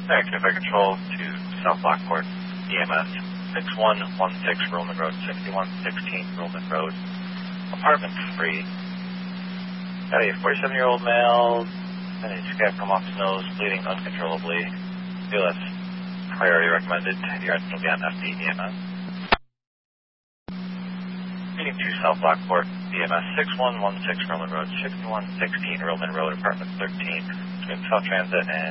Traffic Control to South Lockport, EMS 6116 Roman Road, 6116 Roman Road, apartment 3. Got a 47-year-old male, and his scab come off his nose, bleeding uncontrollably. BLS priority recommended. You're at again, FD EMS. Meeting to South Lockport, EMS 6116 Roman Road, 6116 Roman Road, apartment 13, between South Transit and